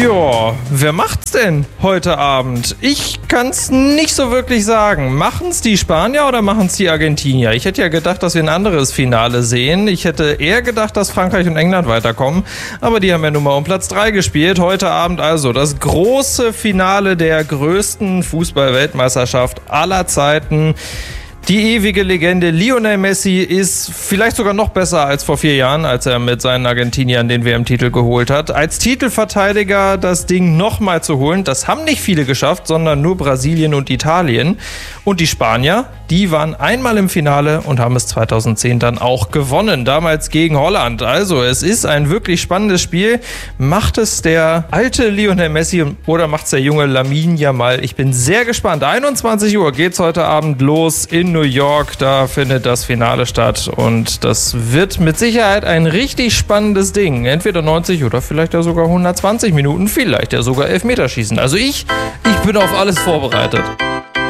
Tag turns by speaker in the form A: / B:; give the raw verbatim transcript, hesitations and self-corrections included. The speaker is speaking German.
A: Tja, wer macht's denn heute Abend? Ich kann's nicht so wirklich sagen. Machen's die Spanier oder machen's die Argentinier? Ich hätte ja gedacht, dass wir ein anderes Finale sehen. Ich hätte eher gedacht, dass Frankreich und England weiterkommen. Aber die haben ja nun mal um Platz drei gespielt. Heute Abend also das große Finale der größten Fußball-Weltmeisterschaft aller Zeiten. Die ewige Legende Lionel Messi ist vielleicht sogar noch besser als vor vier Jahren, als er mit seinen Argentiniern den W M-Titel geholt hat. Als Titelverteidiger das Ding nochmal zu holen, das haben nicht viele geschafft, sondern nur Brasilien und Italien. Und die Spanier, die waren einmal im Finale und haben es zweitausendzehn dann auch gewonnen, damals gegen Holland. Also es ist ein wirklich spannendes Spiel. Macht es der alte Lionel Messi oder macht es der junge Lamine Yamal? Ich bin sehr gespannt. einundzwanzig Uhr geht's heute Abend los in New York. Da findet das Finale statt und das wird mit Sicherheit ein richtig spannendes Ding. Entweder neunzig oder vielleicht ja sogar hundertzwanzig Minuten, vielleicht ja sogar Elfmeterschießen. Also ich, ich bin auf alles vorbereitet.